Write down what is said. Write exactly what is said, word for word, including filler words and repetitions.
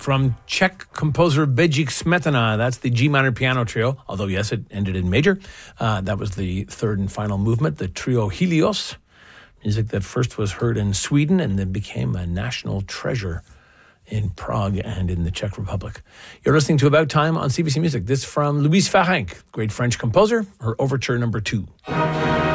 from Czech composer Bedřich Smetana. That's the G minor piano trio, although, yes, it ended in major. Uh, that was the third and final movement, the trio Helios. Music that first was heard in Sweden and then became a national treasure in Prague and in the Czech Republic. You're listening to About Time on C B C Music. This from Louise Farenc, great French composer, her overture number two.